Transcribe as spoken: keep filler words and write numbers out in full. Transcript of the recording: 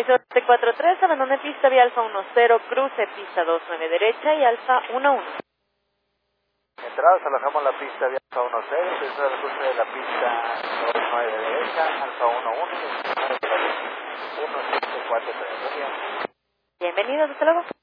seis siete cuatro tres, abandone pista vía Alfa uno cero, cruce pista dos nueve derecha y Alfa uno uno. Entradas, alojamos la pista vía Alfa uno cero, desde el cruce de la pista dos nueve derecha, Alfa uno uno, uno siete cuatro tres. Bienvenidos, hasta luego.